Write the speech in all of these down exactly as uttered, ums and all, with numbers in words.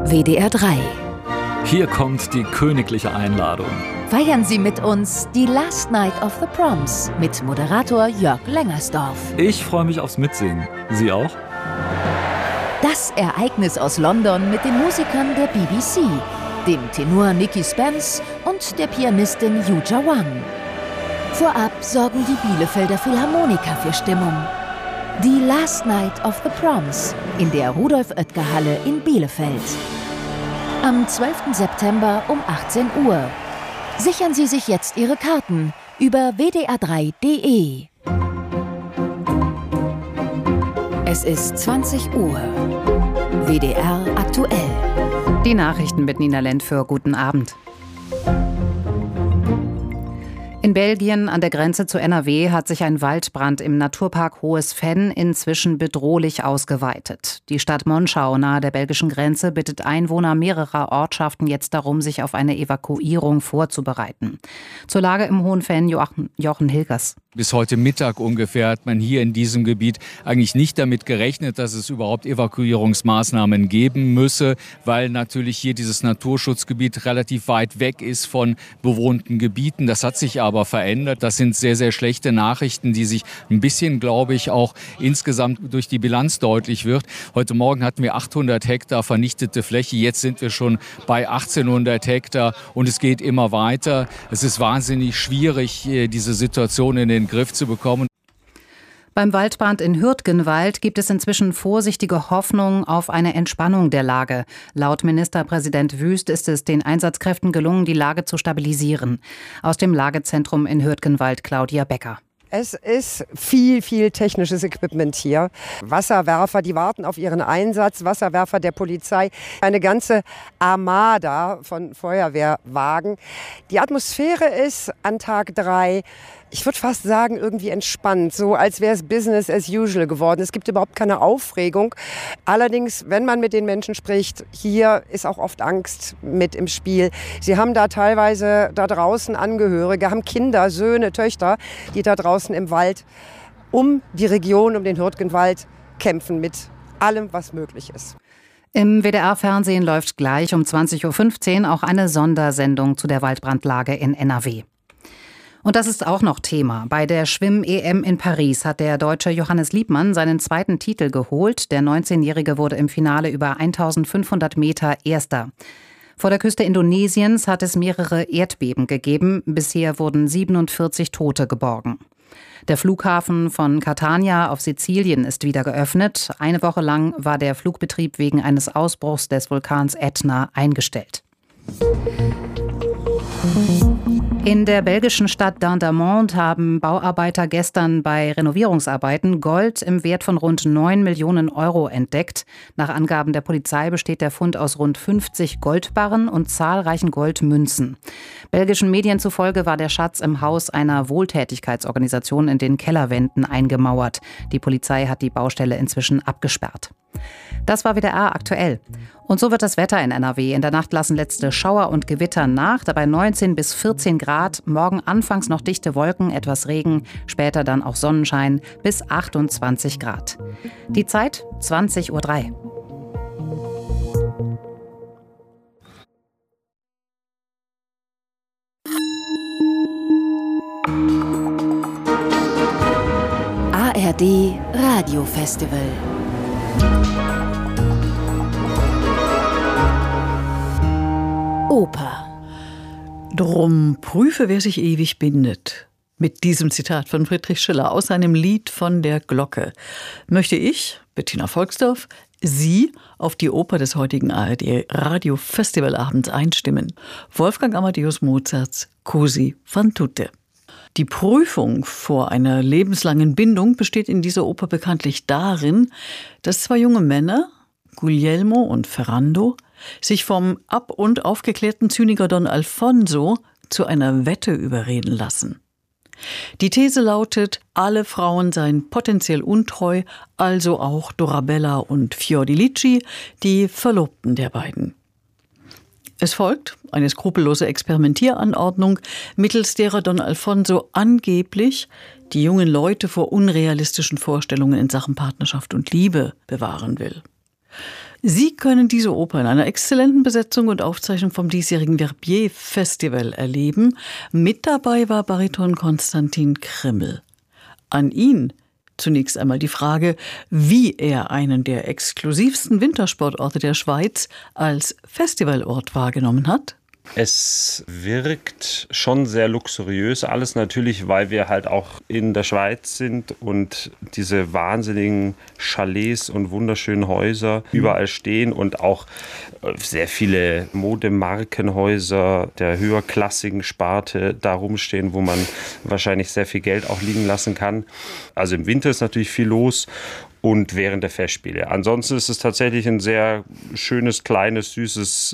W D R drei. Hier kommt die königliche Einladung. Feiern Sie mit uns die Last Night of the Proms mit Moderator Jörg Lengersdorf. Ich freue mich aufs Mitsingen. Sie auch? Das Ereignis aus London mit den Musikern der B B C, dem Tenor Nicky Spence und der Pianistin Yuja Wang. Vorab sorgen die Bielefelder Philharmoniker für Stimmung. Die Last Night of the Proms in der Rudolf-Oetker-Halle in Bielefeld. Am zwölften September um achtzehn Uhr. Sichern Sie sich jetzt Ihre Karten über w d r drei punkt d e. Es ist zwanzig Uhr. W D R aktuell. Die Nachrichten mit Nina Lentföhr. Guten Abend. In Belgien an der Grenze zu N R W hat sich ein Waldbrand im Naturpark Hohes Venn inzwischen bedrohlich ausgeweitet. Die Stadt Monschau nahe der belgischen Grenze bittet Einwohner mehrerer Ortschaften jetzt darum, sich auf eine Evakuierung vorzubereiten. Zur Lage im Hohen Venn Jochen, Jochen Hilgers. Bis heute Mittag ungefähr hat man hier in diesem Gebiet eigentlich nicht damit gerechnet, dass es überhaupt Evakuierungsmaßnahmen geben müsse, weil natürlich hier dieses Naturschutzgebiet relativ weit weg ist von bewohnten Gebieten. Das hat sich aber verändert. Das sind sehr, sehr schlechte Nachrichten, die sich ein bisschen, glaube ich, auch insgesamt durch die Bilanz deutlich wird. Heute Morgen hatten wir achthundert Hektar vernichtete Fläche. Jetzt sind wir schon bei achtzehnhundert Hektar und es geht immer weiter. Es ist wahnsinnig schwierig, diese Situation in den Griff zu bekommen. Beim Waldbrand in Hürtgenwald gibt es inzwischen vorsichtige Hoffnung auf eine Entspannung der Lage. Laut Ministerpräsident Wüst ist es den Einsatzkräften gelungen, die Lage zu stabilisieren. Aus dem Lagezentrum in Hürtgenwald Claudia Becker. Es ist viel, viel technisches Equipment hier. Wasserwerfer, die warten auf ihren Einsatz, Wasserwerfer der Polizei, eine ganze Armada von Feuerwehrwagen. Die Atmosphäre ist an Tag drei, ich würde fast sagen, irgendwie entspannt, so als wäre es Business as usual geworden. Es gibt überhaupt keine Aufregung. Allerdings, wenn man mit den Menschen spricht, hier ist auch oft Angst mit im Spiel. Sie haben da teilweise da draußen Angehörige, haben Kinder, Söhne, Töchter, die da draußen im Wald um die Region, um den Hürtgenwald kämpfen mit allem, was möglich ist. Im W D R-Fernsehen läuft gleich um zwanzig Uhr fünfzehn auch eine Sondersendung zu der Waldbrandlage in N R W. Und das ist auch noch Thema. Bei der Schwimm-E M in Paris hat der Deutsche Johannes Liebmann seinen zweiten Titel geholt. Der neunzehnjährige wurde im Finale über eintausendfünfhundert Meter Erster. Vor der Küste Indonesiens hat es mehrere Erdbeben gegeben. Bisher wurden siebenundvierzig Tote geborgen. Der Flughafen von Catania auf Sizilien ist wieder geöffnet. Eine Woche lang war der Flugbetrieb wegen eines Ausbruchs des Vulkans Ätna eingestellt. In der belgischen Stadt Dendermonde haben Bauarbeiter gestern bei Renovierungsarbeiten Gold im Wert von rund neun Millionen Euro entdeckt. Nach Angaben der Polizei besteht der Fund aus rund fünfzig Goldbarren und zahlreichen Goldmünzen. Belgischen Medien zufolge war der Schatz im Haus einer Wohltätigkeitsorganisation in den Kellerwänden eingemauert. Die Polizei hat die Baustelle inzwischen abgesperrt. Das war W D R aktuell. Und so wird das Wetter in N R W. In der Nacht lassen letzte Schauer und Gewitter nach, dabei neunzehn bis vierzehn Grad. Morgen anfangs noch dichte Wolken, etwas Regen, später dann auch Sonnenschein bis achtundzwanzig Grad. Die Zeit zwanzig Uhr drei. A R D Radio Festival. Oper. Drum prüfe, wer sich ewig bindet. Mit diesem Zitat von Friedrich Schiller aus seinem Lied von der Glocke möchte ich, Bettina Volksdorf, Sie auf die Oper des heutigen A R D Radio Festivalabends einstimmen. Wolfgang Amadeus Mozarts Così fan tutte. Die Prüfung vor einer lebenslangen Bindung besteht in dieser Oper bekanntlich darin, dass zwei junge Männer, Guglielmo und Ferrando, sich vom ab- und aufgeklärten Zyniker Don Alfonso zu einer Wette überreden lassen. Die These lautet, alle Frauen seien potenziell untreu, also auch Dorabella und Fiordilici, die Verlobten der beiden. Es folgt eine skrupellose Experimentieranordnung, mittels derer Don Alfonso angeblich die jungen Leute vor unrealistischen Vorstellungen in Sachen Partnerschaft und Liebe bewahren will. Sie können diese Oper in einer exzellenten Besetzung und Aufzeichnung vom diesjährigen Verbier-Festival erleben. Mit dabei war Bariton Konstantin Krimmel. An ihn zunächst einmal die Frage, wie er einen der exklusivsten Wintersportorte der Schweiz als Festivalort wahrgenommen hat. Es wirkt schon sehr luxuriös alles, natürlich, weil wir halt auch in der Schweiz sind und diese wahnsinnigen Chalets und wunderschönen Häuser überall stehen und auch sehr viele Modemarkenhäuser der höherklassigen Sparte da rumstehen, wo man wahrscheinlich sehr viel Geld auch liegen lassen kann. Also im Winter ist natürlich viel los. Und während der Festspiele. Ansonsten ist es tatsächlich ein sehr schönes, kleines, süßes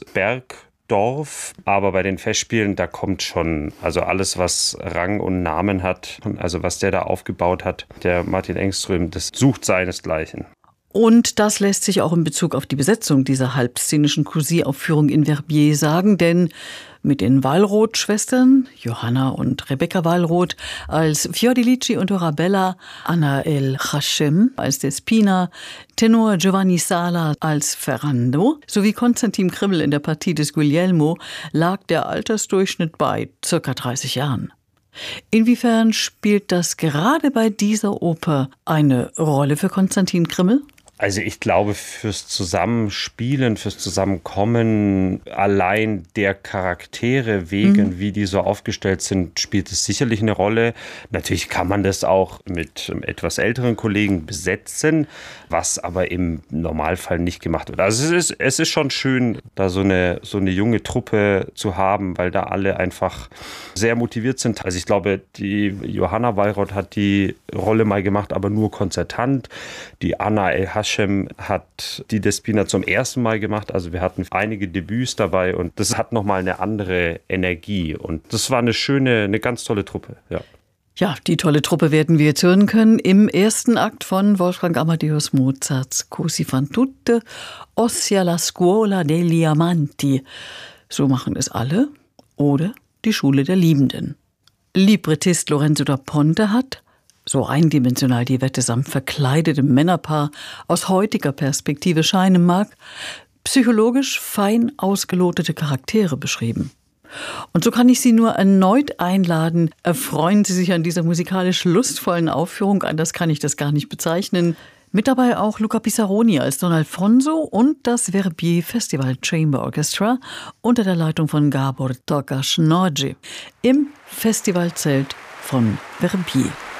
Bergdorf. Aber bei den Festspielen, da kommt schon, also alles, was Rang und Namen hat, also was der da aufgebaut hat, der Martin Engström, das sucht seinesgleichen. Und das lässt sich auch in Bezug auf die Besetzung dieser halbszenischen Cousy-Aufführung in Verbier sagen, denn mit den Wallroth-Schwestern, Johanna und Rebecca Wallroth, als Fiordilici und Dorabella, Anna El Hachem als Despina, Tenor Giovanni Sala als Ferrando sowie Konstantin Krimmel in der Partie des Guglielmo lag der Altersdurchschnitt bei circa dreißig Jahren. Inwiefern spielt das gerade bei dieser Oper eine Rolle für Konstantin Krimmel? Also ich glaube, fürs Zusammenspielen, fürs Zusammenkommen allein der Charaktere wegen, mhm. wie die so aufgestellt sind, spielt es sicherlich eine Rolle. Natürlich kann man das auch mit etwas älteren Kollegen besetzen, was aber im Normalfall nicht gemacht wird. Also es ist, es ist schon schön, da so eine, so eine junge Truppe zu haben, weil da alle einfach sehr motiviert sind. Also ich glaube, die Johanna Wallroth hat die Rolle mal gemacht, aber nur konzertant. Die Anna El Hachem hat die Despina zum ersten Mal gemacht. Also wir hatten einige Debüts dabei und das hat nochmal eine andere Energie. Und das war eine schöne, eine ganz tolle Truppe, ja. Ja, die tolle Truppe werden wir jetzt hören können im ersten Akt von Wolfgang Amadeus Mozarts Così fan tutte, ossia la scuola degli amanti. So machen es alle oder die Schule der Liebenden. Librettist Lorenzo da Ponte hat, so eindimensional die Wette samt verkleidetem Männerpaar aus heutiger Perspektive scheinen mag, psychologisch fein ausgelotete Charaktere beschrieben. Und so kann ich Sie nur erneut einladen, erfreuen Sie sich an dieser musikalisch lustvollen Aufführung, anders kann ich das gar nicht bezeichnen. Mit dabei auch Luca Pisaroni als Don Alfonso und das Verbier Festival Chamber Orchestra unter der Leitung von Gábor Tokás-Nagy im Festivalzelt von Verbier.